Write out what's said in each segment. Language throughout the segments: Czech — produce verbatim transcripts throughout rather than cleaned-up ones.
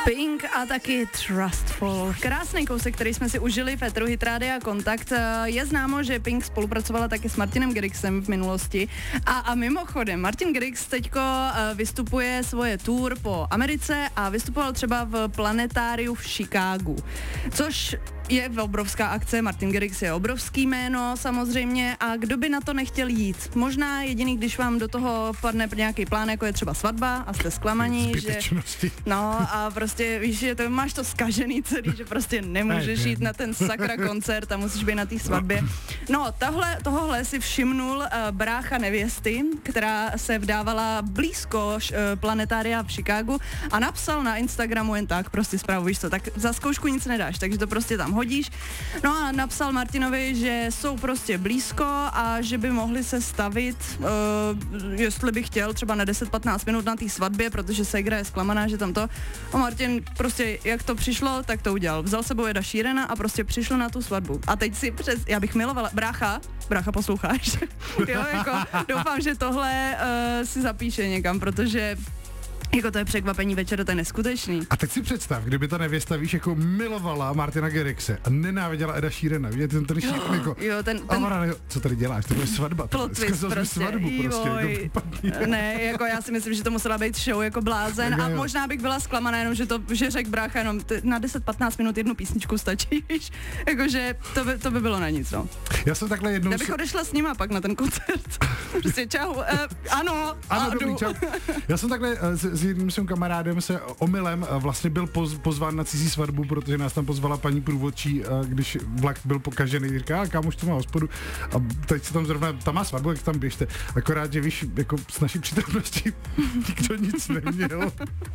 Pink a taky Trustful. Krásný kousek, který jsme si užili v éteru Hit Rádia Kontakt. Je známo, že Pink spolupracovala taky s Martinem Garrixem v minulosti. A, a mimochodem, Martin Garrix teďko vystupuje svoje tour po Americe a vystupoval třeba v planetáriu v Chicagu. Což je obrovská akce, Martin Garrix je obrovský jméno samozřejmě a kdo by na to nechtěl jít? Možná jediný, když vám do toho padne nějaký plán, jako je třeba svatba a jste zklamaní, že no a prostě víš, že to, máš to zkažený celý, že prostě nemůžeš jít na ten sakra koncert a musíš být na té svatbě. No, tohle, tohohle si všimnul uh, brácha nevěsty, která se vdávala blízko š, uh, planetária v Chicagu a napsal na Instagramu jen tak, prostě zprávu, víš co, tak za zkoušku nic nedáš, takže to prostě tam hodíš. No a napsal Martinovi, že jsou prostě blízko a že by mohli se stavit, uh, jestli by chtěl, třeba na deset patnáct minut na té svatbě, protože Segra je zklamaná, že tam to. A Martin prostě, jak to přišlo, tak to udělal. Vzal sebou Eda Sheerana a prostě přišel na tu svatbu. A teď si přes, já bych milovala, brácha, brácha posloucháš? Jo, jako, doufám, že tohle uh, si zapíše někam, protože jako to je překvapení večera, to je neskutečný. A teď si představ, kdyby ta nevěsta, víš, jako milovala Martina Garrixe a nenáviděla Eda Sheerana, víš, ten tady šík, jako, jo, ten, ten... Amara, co tady děláš, to je svatba, zkazil prostě, svatbu prostě, jako ne, jako já si myslím, že to musela být show jako blázen a možná bych byla zklamaná jenom, že to, že řek brácha jenom t- na deset patnáct minut jednu písničku stačí, víš, jakože to by, to by bylo na nic, no. Já jsem takhle jednou... Já bych odešla s nima pak na ten koncert, prostě čau, uh, ano, ano, dobrý, čau. Já jsem takhle uh, s, s jedním svým kamarádem se omylem uh, vlastně byl poz, pozván na cizí svatbu, protože nás tam pozvala paní průvodčí, uh, když vlak byl pokažený, říká, kam už to má hospodu a teď se tam zrovna, tam má svatbu, jak tam běžte, akorát, že víš, jako s naší přítomností nikdo nic neměl.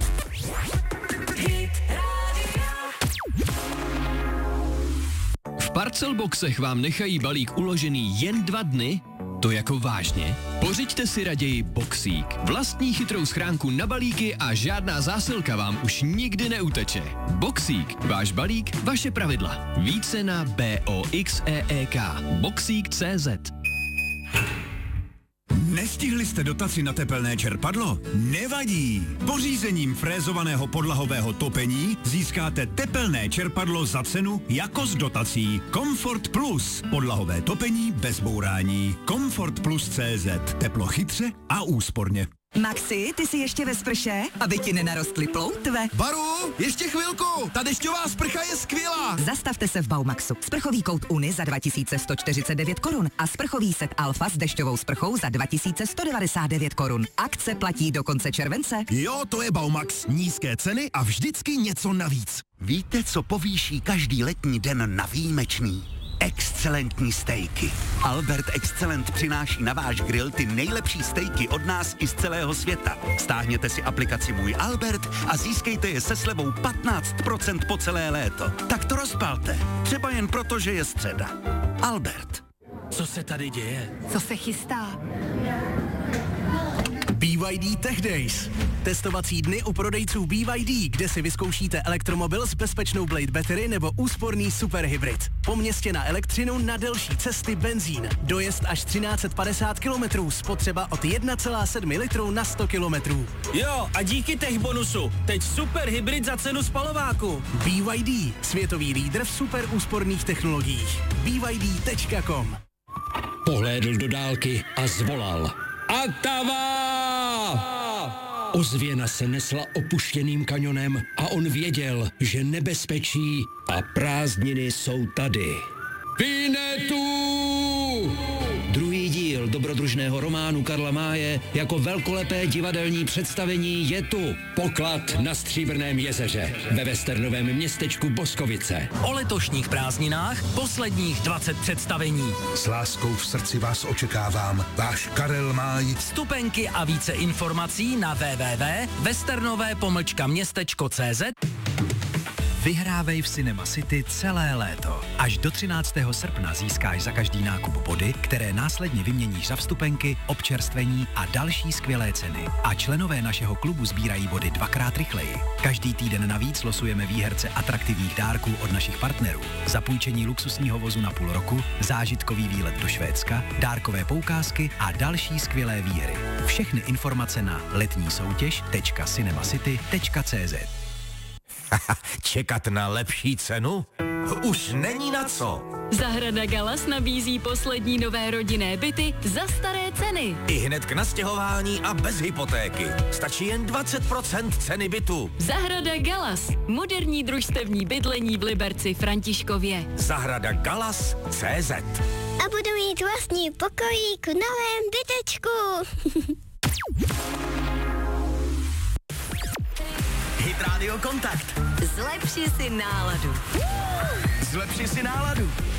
V Parcelboxech vám nechají balík uložený jen dva dny? To jako vážně? Pořiďte si raději Boxík. Vlastní chytrou schránku na balíky a žádná zásilka vám už nikdy neuteče. Boxík. Váš balík, vaše pravidla. Více na boxeek. Boxík tečka cé zet. Nestihli jste dotaci na tepelné čerpadlo? Nevadí! Pořízením frézovaného podlahového topení získáte tepelné čerpadlo za cenu jako s dotací. Comfort Plus. Podlahové topení bez bourání. Comfort Plus tečka cé zet. Teplo chytře a úsporně. Maxi, ty jsi ještě ve sprše? Aby ti nenarostly ploutve? Baru, ještě chvilku, ta dešťová sprcha je skvělá. Zastavte se v Baumaxu. Sprchový kout Uni za dva tisíce sto čtyřicet devět korun a sprchový set Alfa s dešťovou sprchou za dva tisíce sto devadesát devět korun. Akce platí do konce července. Jo, to je Baumax. Nízké ceny a vždycky něco navíc. Víte, co povýší každý letní den na výjimečný? Excelentní stejky. Albert Excellent přináší na váš grill ty nejlepší stejky od nás i z celého světa. Stáhněte si aplikaci Můj Albert a získejte je se slevou patnáct procent po celé léto. Tak to rozpalte. Třeba jen proto, že je středa. Albert. Co se tady děje? Co se chystá? B Y D Tech Days. Testovací dny u prodejců B Y D, kde si vyzkoušíte elektromobil s bezpečnou Blade Battery nebo úsporný superhybrid. Po městě na elektřinu, na delší cesty benzín. Dojezd až třináct set padesát kilometrů, spotřeba od jedna celá sedm litru na sto kilometrů. Jo, a díky tech bonusu, teď superhybrid za cenu spalováku. B Y D, světový lídr v super úsporných technologiích. B Y D tečka com. Pohlédl do dálky a zvolal. Atava! Ozvěna se nesla opuštěným kanionem a on věděl, že nebezpečí a prázdniny jsou tady. Vinetu! Druhý díl dobrodružného románu Karla Máje jako velkolepé divadelní představení je tu. Poklad na Stříbrném jezeře ve westernovém městečku Boskovice. O letošních prázdninách posledních dvacet představení. S láskou v srdci vás očekávám. Váš Karel Máj. Vstupenky a více informací na w w w tečka westernové pomlčka městečko tečka cé zet. Vyhrávej v Cinema City celé léto. Až do třináctého srpna získáš za každý nákup body, které následně vyměníš za vstupenky, občerstvení a další skvělé ceny. A členové našeho klubu sbírají body dvakrát rychleji. Každý týden navíc losujeme výherce atraktivních dárků od našich partnerů. Zapůjčení luxusního vozu na půl roku, zážitkový výlet do Švédska, dárkové poukázky a další skvělé výhry. Všechny informace na letní soutěž tečka cinemacity tečka cé zet. Čekat na lepší cenu? Už není na co. Zahrada Galas nabízí poslední nové rodinné byty za staré ceny. I hned k nastěhování a bez hypotéky. Stačí jen dvacet procent ceny bytu. Zahrada Galas. Moderní družstevní bydlení v Liberci Františkově. Zahrada Galas tečka cé zet. A budu mít vlastní pokojík v novém bytečku. Hit Radio Kontakt. Zlepši si náladu. Zlepši si náladu.